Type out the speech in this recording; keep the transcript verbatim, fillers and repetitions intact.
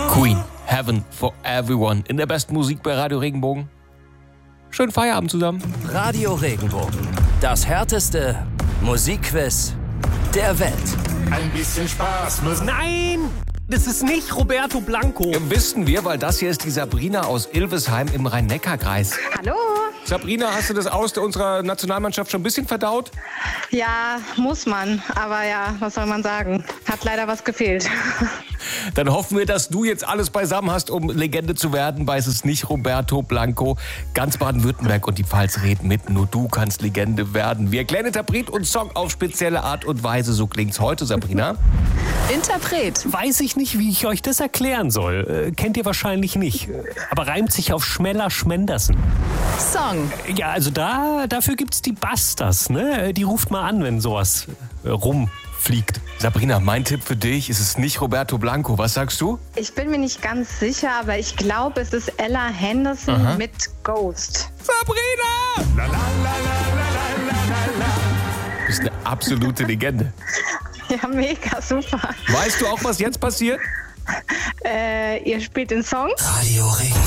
Queen, Heaven for Everyone in der besten Musik bei Radio Regenbogen. Schönen Feierabend zusammen. Radio Regenbogen, das härteste Musikquiz der Welt. Ein bisschen Spaß muss... Nein, das ist nicht Roberto Blanco. Ja, wissen wir, weil das hier ist die Sabrina aus Ilvesheim im Rhein-Neckar-Kreis. Hallo. Sabrina, hast du das Aus der unserer Nationalmannschaft schon ein bisschen verdaut? Ja, muss man. Aber ja, was soll man sagen? Hat leider was gefehlt. Dann hoffen wir, dass du jetzt alles beisammen hast, um Legende zu werden, weil es ist nicht Roberto Blanco. Ganz Baden-Württemberg und die Pfalz reden mit. Nur du kannst Legende werden. Wir erklären Interpret und Song auf spezielle Art und Weise. So klingt's heute, Sabrina. Interpret. Weiß ich nicht, wie ich euch das erklären soll. Äh, kennt ihr wahrscheinlich nicht. Aber reimt sich auf Schmeller Schmendersen. Song. Ja, also da, dafür gibt's die Busters, ne? Die ruft mal an, wenn sowas äh, rumfliegt. Sabrina, mein Tipp für dich, es ist nicht Roberto Blanco. Was sagst du? Ich bin mir nicht ganz sicher, aber ich glaube, es ist Ella Henderson Aha. mit Ghost. Sabrina! La, la, la, la, la, la, la, la. Du bist eine absolute Legende. Ja, mega super. Weißt du auch, was jetzt passiert? Äh, ihr spielt den Song? Radio Regenbogen.